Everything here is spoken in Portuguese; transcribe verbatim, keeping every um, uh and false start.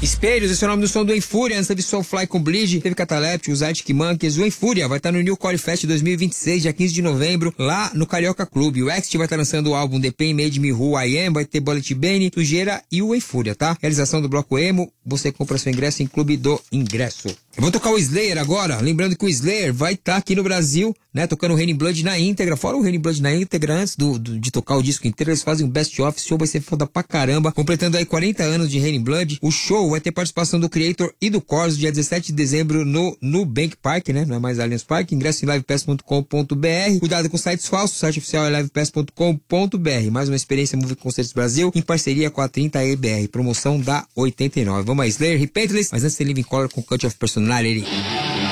Espelhos, esse é o nome do som do Enfúria. Antes teve Soulfly com Bleed, teve Cataleptic, os Arctic Monkeys. O Enfúria vai estar no New Core Fest dois mil e vinte e seis, dia quinze de novembro, lá no Carioca Clube. O X T vai estar lançando o álbum The Pain Made Me Who I Am, vai ter Bullet Bane, Sujeira e o Enfúria, tá? Realização do Bloco Emo, você compra seu ingresso em Clube do Ingresso. Eu vou tocar o Slayer agora, lembrando que o Slayer vai estar aqui no Brasil, né, tocando o Raining Blood na íntegra, fora o Raining Blood na íntegra, antes do, do, de tocar o disco inteiro, eles fazem um best-of, o show vai ser foda pra caramba, completando aí quarenta anos de Raining Blood. O show vai ter participação do Creator e do Corso, dia dezessete de dezembro no Nubank Park, né, não é mais Allianz Park, ingresso em livepass ponto com ponto br, cuidado com sites falsos, o site oficial é livepass ponto com ponto br, mais uma experiência Movie Concerts Brasil, em parceria com a trinta E B R, promoção da oitenta e nove. Vamos a Slayer, Repentless, mas antes tem Living Color com Cut of Personality.